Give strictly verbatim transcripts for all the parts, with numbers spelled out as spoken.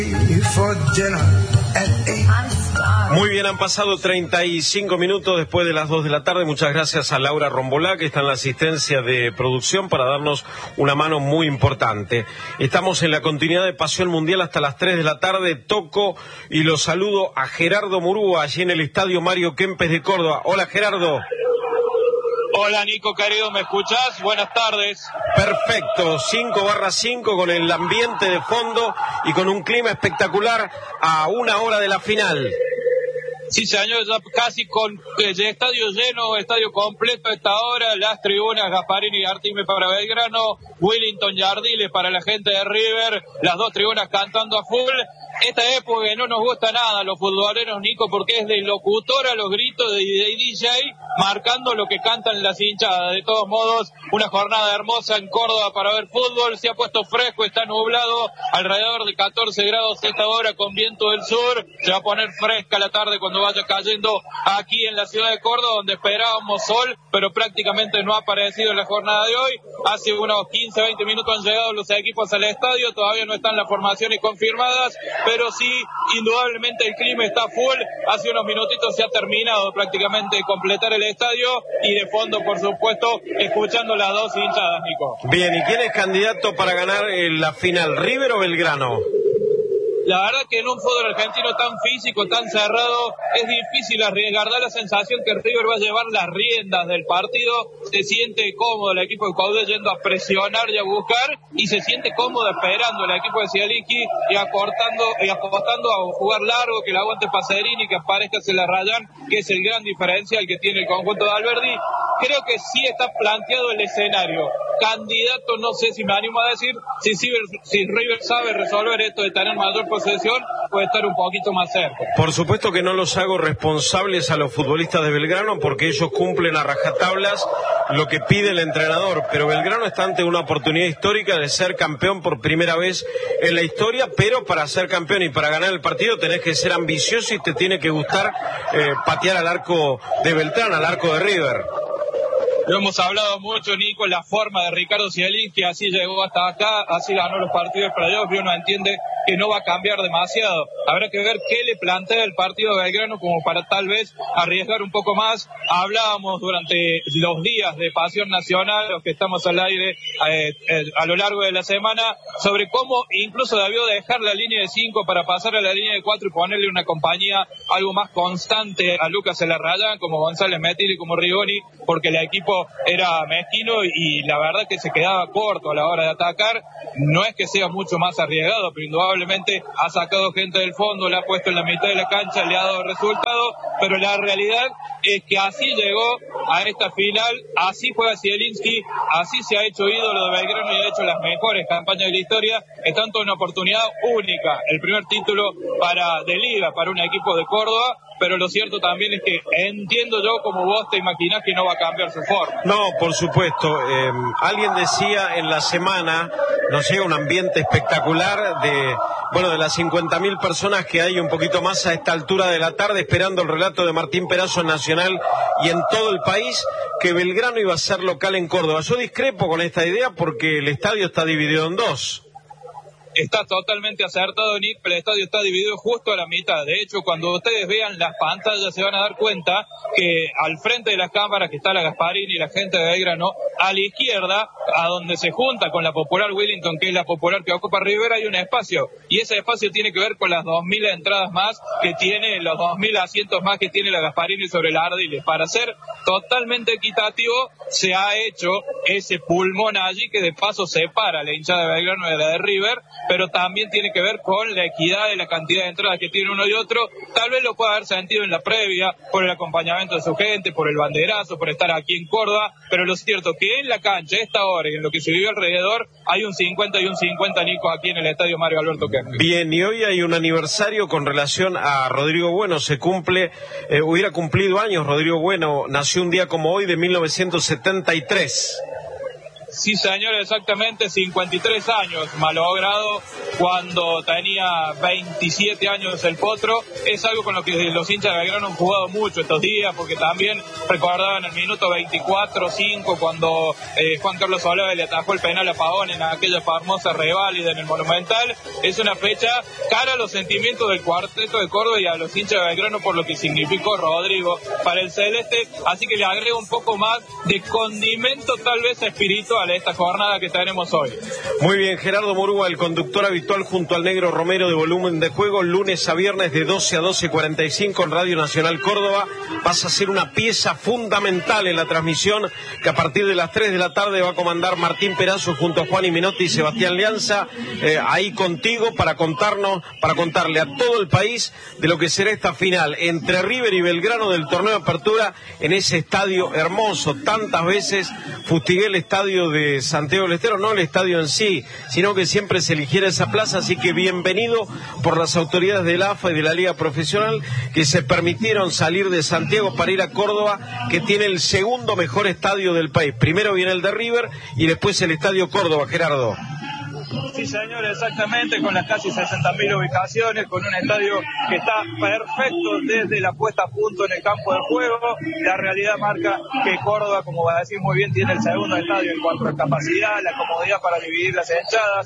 Muy bien, han pasado treinta y cinco minutos después de las dos de la tarde. Muchas gracias a Laura Rombolá, que está en la asistencia de producción, para darnos una mano muy importante. Estamos en la continuidad de Pasión Mundial hasta las tres de la tarde. Toco y lo saludo a Gerardo Murúa, allí en el Estadio Mario Kempes de Córdoba. Hola, Gerardo. Hola, Nico, querido, ¿me escuchás? Buenas tardes. Perfecto, cinco barra cinco con el ambiente de fondo y con un clima espectacular a una hora de la final. Sí, señor, ya casi con el estadio lleno, estadio completo a esta hora, las tribunas Gasparini y Artime para Belgrano, Willington y Ardiles para la gente de River, las dos tribunas cantando a full. Esta época que no nos gusta nada a los futboleros, Nico, porque es de locutor a los gritos de, de D J, marcando lo que cantan las hinchadas. De todos modos, una jornada hermosa en Córdoba para ver fútbol. Se ha puesto fresco, está nublado, alrededor de catorce grados a esta hora con viento del sur. Se va a poner fresca la tarde cuando vaya cayendo aquí en la ciudad de Córdoba, donde esperábamos sol, pero prácticamente no ha aparecido en la jornada de hoy. Hace unos quince, veinte minutos han llegado los equipos al estadio, todavía no están las formaciones confirmadas, pero sí, indudablemente el clima está full. Hace unos minutitos se ha terminado prácticamente de completar el estadio y de fondo, por supuesto, escuchando las dos hinchadas, Nico. Bien, ¿y quién es candidato para ganar la final, River o Belgrano? La verdad que en un fútbol argentino tan físico, tan cerrado, es difícil arriesgar. Da la sensación que River va a llevar las riendas del partido. Se siente cómodo el equipo de Coudet yendo a presionar y a buscar, y se siente cómodo esperando el equipo de Zielinski y acortando y apostando a jugar largo, que la aguante Pacerini, que aparezca se la rayan, que es el gran diferencial que tiene el conjunto de Alberdi. Creo que sí está planteado el escenario. Candidato, no sé si me animo a decir, si, si, si River sabe resolver esto de tener mayor posesión, puede estar un poquito más cerca. Por supuesto que no los hago responsables a los futbolistas de Belgrano, porque ellos cumplen a rajatablas lo que pide el entrenador, pero Belgrano está ante una oportunidad histórica de ser campeón por primera vez en la historia, pero para ser campeón y para ganar el partido tenés que ser ambicioso y te tiene que gustar eh, patear al arco de Beltrán, al arco de River. Lo hemos hablado mucho, Nico, la forma de Ricardo Zielinski, así llegó hasta acá, así ganó los partidos de playoff, y uno entiende que no va a cambiar demasiado. Habrá que ver qué le plantea el partido de Belgrano como para tal vez arriesgar un poco más. Hablábamos durante los días de Pasión Nacional, los que estamos al aire eh, eh, a lo largo de la semana, sobre cómo incluso debió dejar la línea de cinco para pasar a la línea de cuatro y ponerle una compañía algo más constante a Lucas Elarrayán, como González Metil y como Rigoni, porque el equipo era mezquino y la verdad que se quedaba corto a la hora de atacar. No es que sea mucho más arriesgado, pero indudablemente ha sacado gente del fondo, la ha puesto en la mitad de la cancha, le ha dado resultado, pero la realidad es que así llegó a esta final, así juega Zielinski, así se ha hecho ídolo de Belgrano y ha hecho las mejores campañas de la historia. Es tanto una oportunidad única, el primer título para de Liga para un equipo de Córdoba, pero lo cierto también es que entiendo yo, como vos te imaginás, que no va a cambiar su forma. No, por supuesto. Eh, alguien decía en la semana, nos llega un ambiente espectacular de, bueno, de las cincuenta mil personas que hay un poquito más a esta altura de la tarde esperando el relato de Martín Perazo en Nacional y en todo el país, que Belgrano iba a ser local en Córdoba. Yo discrepo con esta idea porque el estadio está dividido en dos. Está totalmente acertado, Nick, pero el estadio está dividido justo a la mitad. De hecho, cuando ustedes vean las pantallas se van a dar cuenta que al frente de las cámaras, que está la Gasparini y la gente de Belgrano, a la izquierda, a donde se junta con la popular Willington, que es la popular que ocupa Rivera, hay un espacio. Y ese espacio tiene que ver con las dos mil entradas más que tiene, los dos mil asientos más que tiene la Gasparini sobre la Ardiles. Para ser totalmente equitativo, se ha hecho ese pulmón allí que de paso separa la hinchada de Belgrano de la de River, pero también tiene que ver con la equidad de la cantidad de entradas que tiene uno y otro. Tal vez lo pueda haber sentido en la previa, por el acompañamiento de su gente, por el banderazo, por estar aquí en Córdoba, pero lo cierto que en la cancha, a esta hora y en lo que se vive alrededor, hay un cincuenta y un cincuenta, Nico, aquí en el estadio Mario Alberto Kempes. Bien, y hoy hay un aniversario con relación a Rodrigo Bueno, se cumple, eh, hubiera cumplido años Rodrigo Bueno, nació un día como hoy de mil novecientos setenta y tres. Sí, señor, exactamente cincuenta y tres años, malogrado cuando tenía veintisiete años el Potro. Es algo con lo que los hinchas de Belgrano han jugado mucho estos días, porque también recordaban el minuto veinticuatro cinco cuando eh, Juan Carlos Olave le atajó el penal a Pavón en aquella famosa reválida en el Monumental. Es una fecha cara a los sentimientos del cuarteto de Córdoba y a los hinchas de Belgrano por lo que significó Rodrigo para el celeste, así que le agrego un poco más de condimento tal vez espiritual a esta jornada que tenemos hoy. Muy bien, Gerardo Murúa, el conductor habitual junto al Negro Romero de Volumen de Juego, lunes a viernes de doce a doce cuarenta y cinco en Radio Nacional Córdoba. Vas a ser una pieza fundamental en la transmisión que a partir de las tres de la tarde va a comandar Martín Perazo junto a Juan Menotti y Sebastián Lianza, eh, ahí contigo para contarnos, para contarle a todo el país de lo que será esta final entre River y Belgrano del torneo de apertura en ese estadio hermoso. Tantas veces fustigué el estadio de Santiago del Estero, no el estadio en sí, sino que siempre se eligiera esa plaza, así que bienvenido por las autoridades del A F A y de la Liga Profesional que se permitieron salir de Santiago para ir a Córdoba, que tiene el segundo mejor estadio del país. Primero viene el de River y después el estadio Córdoba, Gerardo. Sí, señor, exactamente, con las casi sesenta mil ubicaciones, con un estadio que está perfecto desde la puesta a punto en el campo de juego. La realidad marca que Córdoba, como va a decir muy bien, tiene el segundo estadio en cuanto a capacidad, la comodidad para dividir las hinchadas.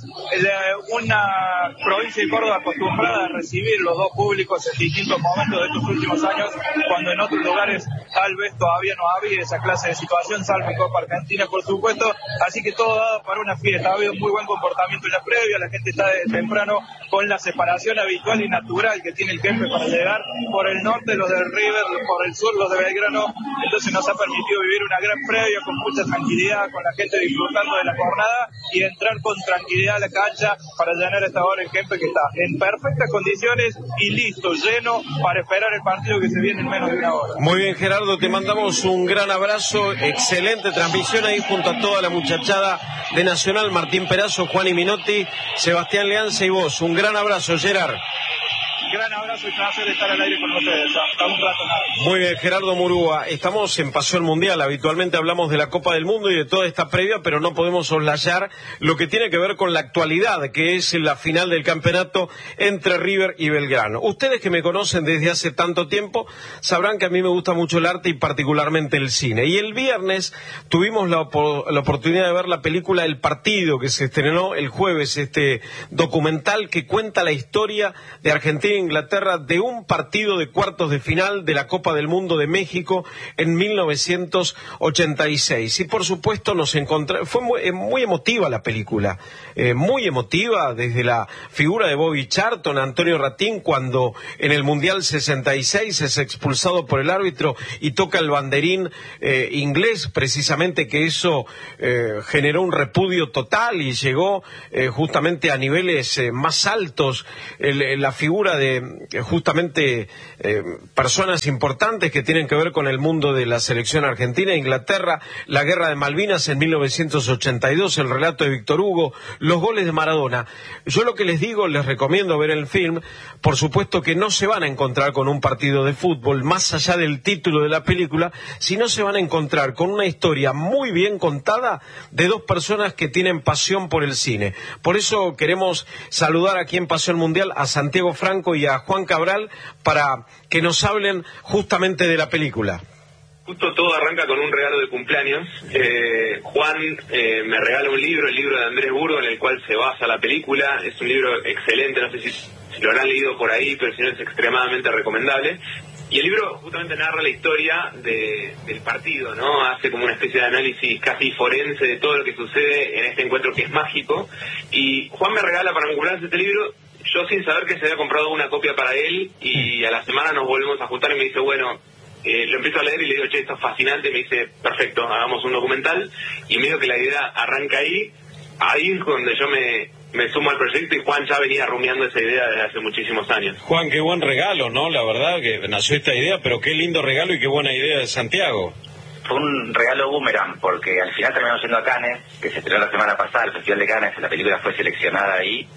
Una provincia de Córdoba acostumbrada a recibir los dos públicos en distintos momentos de estos últimos años, cuando en otros lugares tal vez todavía no había esa clase de situación, salvo en Copa Argentina, por supuesto. Así que todo dado para una fiesta. Ha habido muy buen comportamiento en la previa, la gente está desde temprano con la separación habitual y natural que tiene el Kempe para llegar por el norte los de River, por el sur los de Belgrano. Entonces nos ha permitido vivir una gran previa con mucha tranquilidad, con la gente disfrutando de la jornada y entrar con tranquilidad a la cancha para llenar esta hora el Kempe, que está en perfectas condiciones y listo, lleno para esperar el partido que se viene en menos de una hora. Muy bien, Gerardo, te mandamos un gran abrazo, excelente transmisión ahí junto a toda la muchachada de Nacional, Martín Perazo, Juan Menotti, Sebastián Lianza y vos. Un gran abrazo, Gerard. Gran abrazo y placer estar al aire con ustedes. Hasta un rato nada. Muy bien, Gerardo Murúa. Estamos en Pasión Mundial. Habitualmente hablamos de la Copa del Mundo y de toda esta previa, pero no podemos soslayar lo que tiene que ver con la actualidad, que es la final del campeonato entre River y Belgrano. Ustedes que me conocen desde hace tanto tiempo sabrán que a mí me gusta mucho el arte y particularmente el cine. Y el viernes tuvimos la, op- la oportunidad de ver la película El Partido, que se estrenó el jueves, este documental que cuenta la historia de Argentina e Inglaterra de un partido de cuartos de final de la Copa del Mundo de México en mil novecientos ochenta y seis. Y por supuesto nos encontramos, fue muy, muy emotiva la película, eh, muy emotiva desde la figura de Bobby Charlton, Antonio Ratín, cuando en el Mundial sesenta y seis es expulsado por el árbitro y toca el banderín eh, inglés, precisamente que eso eh, generó un repudio total y llegó eh, justamente a niveles eh, más altos, el, la figura de justamente eh, personas importantes que tienen que ver con el mundo de la selección argentina, Inglaterra, la guerra de Malvinas en mil novecientos ochenta y dos, el relato de Víctor Hugo, los goles de Maradona. Yo lo que les digo, les recomiendo ver el film, por supuesto que no se van a encontrar con un partido de fútbol, más allá del título de la película, sino se van a encontrar con una historia muy bien contada de dos personas que tienen pasión por el cine. Por eso queremos saludar aquí en Pasión Mundial a Santiago Franco y a Juan Cabral para que nos hablen justamente de la película. Justo todo arranca con un regalo de cumpleaños. Eh, Juan eh, me regala un libro, el libro de Andrés Burgo, en el cual se basa la película. Es un libro excelente, no sé si, si lo habrán leído por ahí, pero si no es extremadamente recomendable. Y el libro justamente narra la historia de, del partido, ¿no? Hace como una especie de análisis casi forense de todo lo que sucede en este encuentro que es mágico. Y Juan me regala para mi cumpleaños este libro, yo sin saber que se había comprado una copia para él, y a la semana nos volvemos a juntar y me dice, bueno, eh, lo empiezo a leer y le digo, che, esto es fascinante, me dice, perfecto, hagamos un documental, y medio que la idea arranca ahí, ahí es donde yo me, me sumo al proyecto, y Juan ya venía rumiando esa idea desde hace muchísimos años. Juan, qué buen regalo, ¿no? La verdad que nació esta idea, pero qué lindo regalo y qué buena idea de Santiago. Fue un regalo boomerang, porque al final terminamos yendo a Cannes, que se estrenó la semana pasada, el Festival de Cannes, la película fue seleccionada ahí,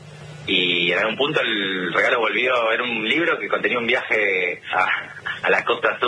y en algún punto el regalo volvió, era un libro que contenía un viaje a, a la Costa Azul.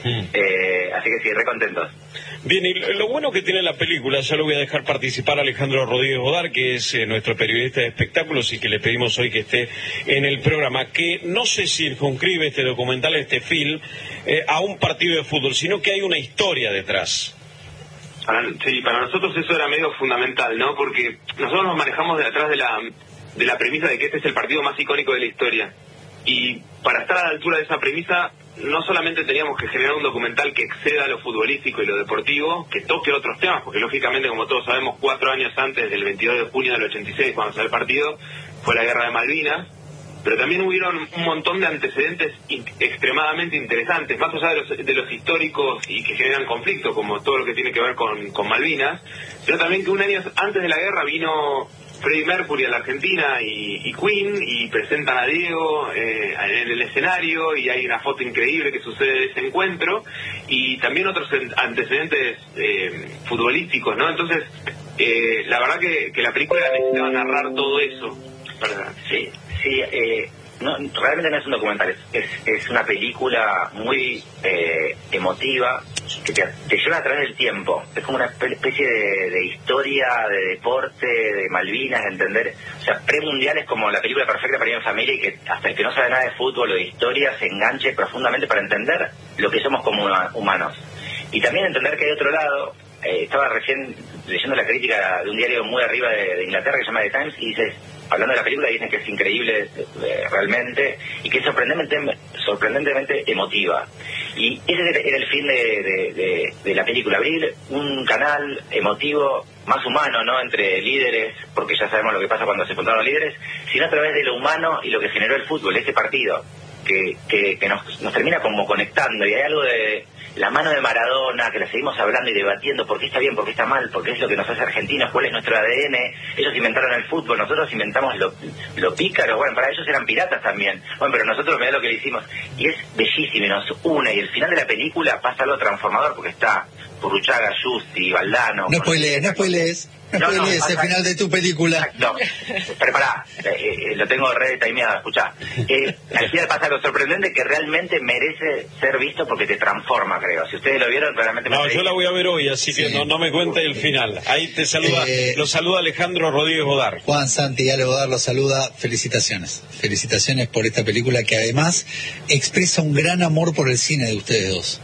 Mm. Eh, así que sí, re contentos. Bien, y lo bueno que tiene la película, ya lo voy a dejar participar a Alejandro Rodríguez Bodar, que es eh, nuestro periodista de espectáculos y que le pedimos hoy que esté en el programa, que no se circunscribe este documental, este film, eh, a un partido de fútbol, sino que hay una historia detrás. Para, sí, para nosotros eso era medio fundamental, ¿no? Porque nosotros nos manejamos de atrás de la, de la premisa de que este es el partido más icónico de la historia. Y para estar a la altura de esa premisa, no solamente teníamos que generar un documental que exceda lo futbolístico y lo deportivo, que toque otros temas, porque lógicamente, como todos sabemos, cuatro años antes del veintidós de junio del ochenta y seis, cuando salió el partido, fue la Guerra de Malvinas, pero también hubieron un montón de antecedentes in- extremadamente interesantes, más allá de los, de los históricos y que generan conflicto, como todo lo que tiene que ver con, con Malvinas, pero también que un año antes de la guerra vino Freddie Mercury a la Argentina y, y Queen, y presentan a Diego eh, en el escenario, y hay una foto increíble que sucede de ese encuentro, y también otros antecedentes eh, futbolísticos, ¿no? Entonces, eh, la verdad que, que la película necesitaba narrar todo eso. ¿Verdad? Sí, sí, eh, no, realmente no es un documental, es, es, es una película muy eh, emotiva, que te, te lleva a través del tiempo. Es como una especie de, de historia, de deporte, de Malvinas, de entender, o sea, premundial es como la película perfecta para ir en familia, y que hasta el que no sabe nada de fútbol o de historia se enganche profundamente para entender lo que somos como humanos. Y también entender que hay otro lado. Eh, estaba recién leyendo la crítica de un diario muy arriba de, de Inglaterra que se llama The Times, y dices, hablando de la película, dicen que es increíble eh, realmente, y que es sorprendentemente, sorprendentemente emotiva. Y ese era el fin de, de, de, de la película, abrir un canal emotivo más humano, ¿no?, entre líderes, porque ya sabemos lo que pasa cuando se juntaron los líderes, sino a través de lo humano y lo que generó el fútbol, este partido, que, que, que nos, nos termina como conectando. Y hay algo de la mano de Maradona, que la seguimos hablando y debatiendo por qué está bien, por qué está mal, por qué es lo que nos hace argentinos, cuál es nuestro A D N. Ellos inventaron el fútbol, nosotros inventamos lo, lo pícaro. Bueno, para ellos eran piratas también. Bueno, pero nosotros mirá lo que le hicimos. Y es bellísimo y nos une. Y el final de la película pasa algo transformador, porque está Purruchaga, Justi, Valdano... No spoilees, no spoilees. No, no, no, el final de tu película. No, prepará, eh, lo tengo re timeado, escuchá. Eh, al final pasa algo sorprendente que realmente merece ser visto porque te transforma, creo. Si ustedes lo vieron, realmente... No, yo la voy a ver hoy, así que sí. no, no me cuente el final. Ahí te saluda, eh, lo saluda Alejandro Rodríguez Bodar. Juan Santi Ale Bodar lo saluda. Felicitaciones. Felicitaciones por esta película que además expresa un gran amor por el cine de ustedes dos.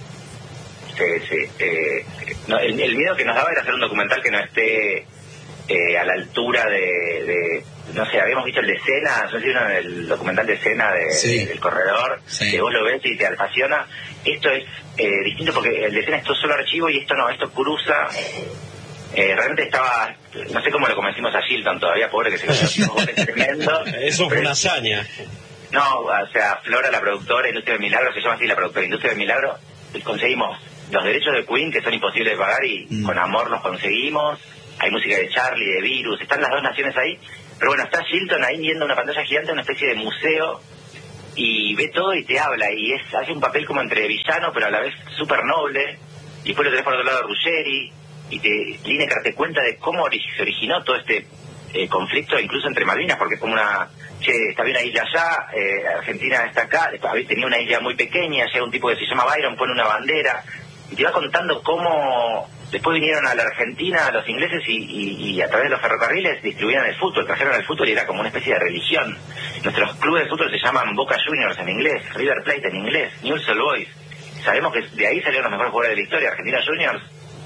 Sí, sí. Eh, no, el, el miedo que nos daba era hacer un documental que no esté... Eh, a la altura de, de, no sé, habíamos visto el de Senna, no sé si vieron el documental de Senna de, sí. del corredor, sí. que vos lo ves y te apasiona. Esto es eh, distinto porque el de Senna es todo solo archivo y esto no, esto cruza. Eh, realmente estaba, no sé cómo lo convencimos a Shilton todavía, pobre, que se quedó tremendo. Eso fue una hazaña. No, o sea, Flora, la productora, Industria del Milagro, se llama así la productora, Industria del Milagro, conseguimos los derechos de Queen, que son imposibles de pagar, y mm. con amor los conseguimos. Hay música de Charlie, de Virus, están las dos naciones ahí, pero bueno, está Shilton ahí viendo una pantalla gigante, una especie de museo, y ve todo y te habla, y es hace un papel como entre villano, pero a la vez súper noble, y después lo tenés por otro lado Ruggeri, y te, Lineker te cuenta de cómo se originó todo este eh, conflicto, incluso entre Malvinas, porque es como una, che, está bien una isla allá, eh, Argentina está acá, tenía una isla muy pequeña, llega un tipo que se llama Byron, pone una bandera, y te va contando cómo... Después vinieron a la Argentina los ingleses y, y, y a través de los ferrocarriles distribuían el fútbol, trajeron el fútbol y era como una especie de religión. Nuestros clubes de fútbol se llaman Boca Juniors en inglés, River Plate en inglés, Newell's Old Boys. Sabemos que de ahí salieron los mejores jugadores de la historia, Argentina Juniors.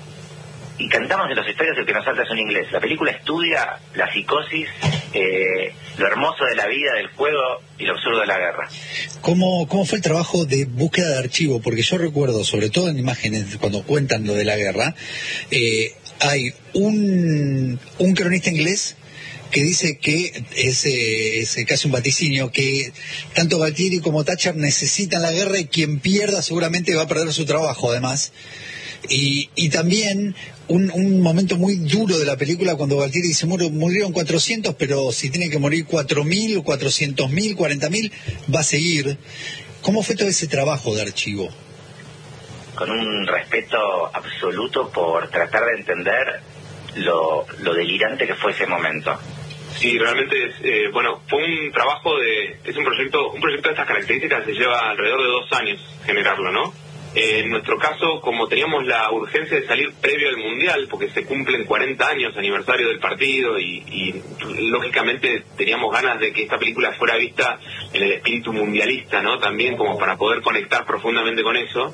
Y cantamos de las historias el que nos salta es un inglés. La película estudia la psicosis, eh, lo hermoso de la vida, del juego y lo absurdo de la guerra. ¿Cómo, cómo fue el trabajo de búsqueda de archivo? Porque yo recuerdo, sobre todo en imágenes, cuando cuentan lo de la guerra, eh, hay un, un cronista inglés que dice que es, eh, es casi un vaticinio, que tanto Galtieri como Thatcher necesitan la guerra y quien pierda seguramente va a perder su trabajo, además. Y, y también un, un momento muy duro de la película cuando Galtieri dice Mur, murieron cuatrocientos, pero si tienen que morir cuatro mil, cuatrocientos mil, cuarenta mil, va a seguir. ¿Cómo fue todo ese trabajo de archivo? Con un respeto absoluto por tratar de entender lo, lo delirante que fue ese momento. Sí, realmente es, eh, bueno, fue un trabajo de, es un proyecto, un proyecto de estas características se lleva alrededor de dos años generarlo, ¿no? Eh, en nuestro caso, como teníamos la urgencia de salir previo al Mundial, porque se cumplen cuarenta años aniversario del partido y, y lógicamente teníamos ganas de que esta película fuera vista en el espíritu mundialista, ¿no? También como para poder conectar profundamente con eso.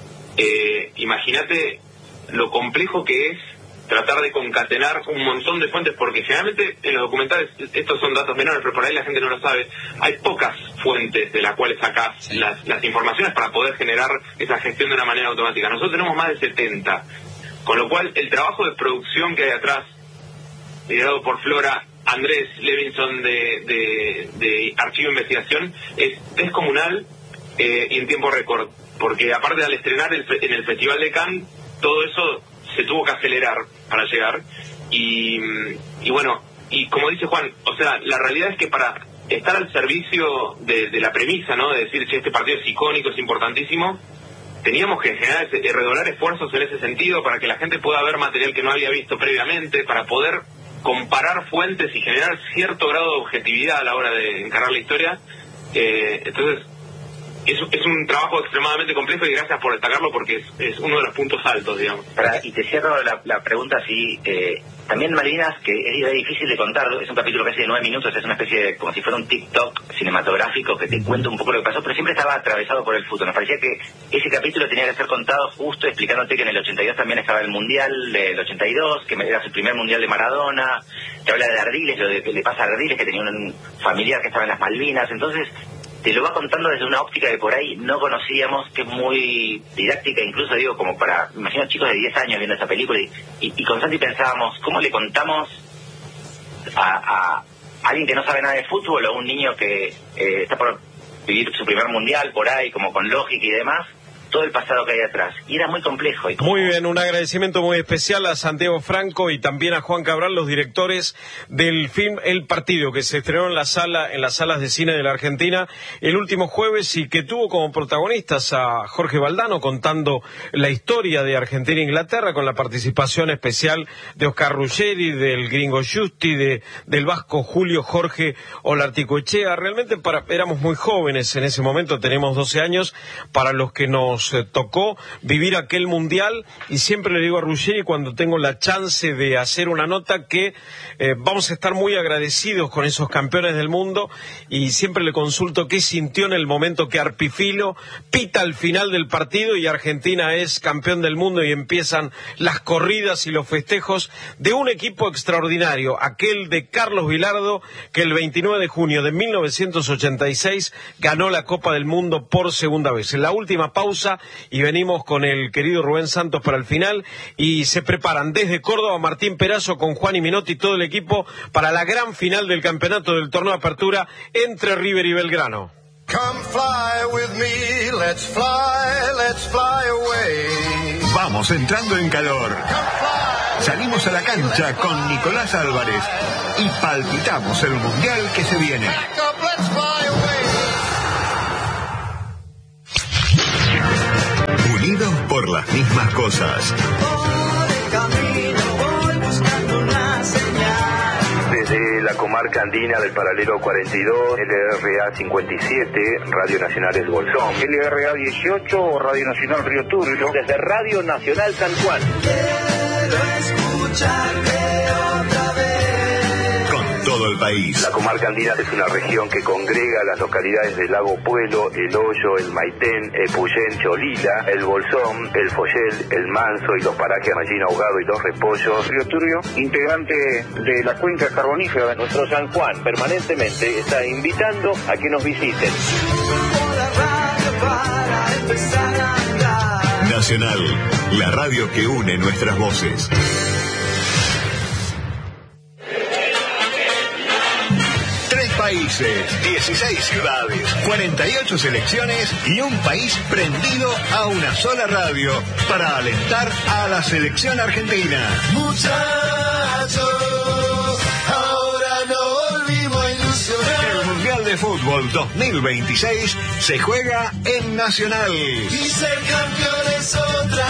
Eh, imagínate lo complejo que es tratar de concatenar un montón de fuentes, porque generalmente en los documentales, estos son datos menores, pero por ahí la gente no lo sabe, hay pocas fuentes de las cuales sacás sí. las, las informaciones para poder generar esa gestión de una manera automática. Nosotros tenemos más de setenta, con lo cual el trabajo de producción que hay atrás, liderado por Flora, Andrés Levinson de, de, de Archivo de Investigación, es descomunal eh, y en tiempo récord, porque aparte al estrenar el, en el Festival de Cannes, todo eso se tuvo que acelerar para llegar y, y bueno, y como dice Juan, o sea, la realidad es que para estar al servicio de, de la premisa, ¿no? De decir, che, este partido es icónico, es importantísimo, teníamos que generar, redoblar esfuerzos en ese sentido para que la gente pueda ver material que no había visto previamente, para poder comparar fuentes y generar cierto grado de objetividad a la hora de encarar la historia. Eh, entonces, Es, es un trabajo extremadamente complejo y gracias por destacarlo porque es, es uno de los puntos altos, digamos. Para, y te cierro la, la pregunta así, eh, también Malvinas, que es, es difícil de contar, es un capítulo casi de nueve minutos, es una especie de, como si fuera un TikTok cinematográfico que te cuenta un poco lo que pasó, pero siempre estaba atravesado por el fútbol. Nos parecía que ese capítulo tenía que ser contado justo explicándote que en el ochenta y dos también estaba el Mundial del ochenta y dos, que era su primer Mundial de Maradona, te habla de Ardiles, lo de que le pasa a Ardiles, que tenía un familiar que estaba en las Malvinas, entonces te lo va contando desde una óptica que por ahí no conocíamos, que es muy didáctica, incluso digo, como para, me imagino chicos de diez años viendo esa película, y, y, y con Santi pensábamos, ¿cómo le contamos a, a alguien que no sabe nada de fútbol o a un niño que eh, está por vivir su primer mundial por ahí, como con lógica y demás, todo el pasado que hay atrás? Y era muy complejo. Y como... Muy bien, un agradecimiento muy especial a Santiago Franco y también a Juan Cabral, los directores del film El Partido, que se estrenó en la sala, en las salas de cine de la Argentina el último jueves y que tuvo como protagonistas a Jorge Valdano contando la historia de Argentina e Inglaterra, con la participación especial de Oscar Ruggeri, del gringo Justi, de, del vasco Julio Jorge Olarticoechea. Realmente para, éramos muy jóvenes en ese momento, tenemos doce años, para los que nos Eh, tocó vivir aquel mundial, y siempre le digo a Ruggeri cuando tengo la chance de hacer una nota que eh, vamos a estar muy agradecidos con esos campeones del mundo, y siempre le consulto qué sintió en el momento que Arpifilo pita al final del partido y Argentina es campeón del mundo y empiezan las corridas y los festejos de un equipo extraordinario, aquel de Carlos Vilardo, que el veintinueve de junio de mil novecientos ochenta y seis ganó la Copa del Mundo por segunda vez. En la última pausa y venimos con el querido Rubén Santos para el final, y se preparan desde Córdoba Martín Perazo con Juan y Minotti y todo el equipo para la gran final del campeonato del torneo de apertura entre River y Belgrano. Come fly with me, let's fly, let's fly away. Vamos entrando en calor. Salimos a la cancha con Nicolás Álvarez y palpitamos el mundial que se viene. Unidos por las mismas cosas. Desde la comarca andina del paralelo cuarenta y dos, L R A cincuenta y siete, Radio Nacional El Bolsón, L R A dieciocho, Radio Nacional Río Turbio, desde Radio Nacional San Juan. Quiero escucharte otra vez. Todo el país. La comarca andina es una región que congrega las localidades del Lago Puelo, El Hoyo, El Maitén, Epuyén, Cholila, El Bolsón, El Follel, El Manso y los parajes Mallín Ahogado y Los Repollos. Río Turbio, integrante de la cuenca carbonífera de nuestro San Juan, permanentemente está invitando a que nos visiten. Nacional, la radio que une nuestras voces. Países, dieciséis ciudades, cuarenta y ocho selecciones y un país prendido a una sola radio para alentar a la selección argentina. Muchachos, ahora no volvimos a ilusionar. El Mundial de Fútbol dos mil veintiséis se juega en Nacional. Y ser campeones otra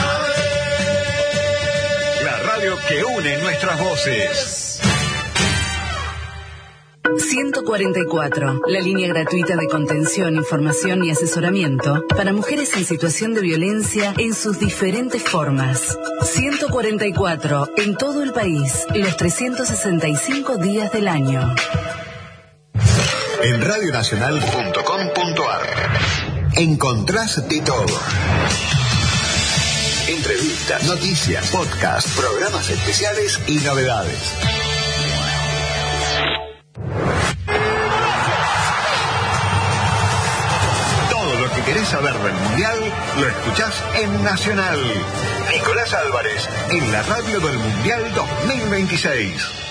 vez. La radio que une nuestras voces. ciento cuarenta y cuatro, la línea gratuita de contención, información y asesoramiento para mujeres en situación de violencia en sus diferentes formas. ciento cuarenta y cuatro, en todo el país, los trescientos sesenta y cinco días del año. En radio nacional punto com punto a r encontrás de todo. Entrevistas, noticias, podcast, programas especiales y novedades. Todo lo que querés saber del Mundial lo escuchás en Nacional. Nicolás Álvarez, en la radio del Mundial dos mil veintiséis.